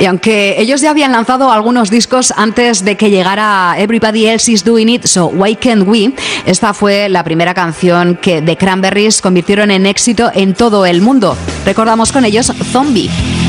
Y aunque ellos ya habían lanzado algunos discos antes de que llegara Everybody Else Is Doing It, So Why Can't We, esta fue la primera canción que The Cranberries convirtieron en éxito en todo el mundo. Recordamos con ellos Zombie.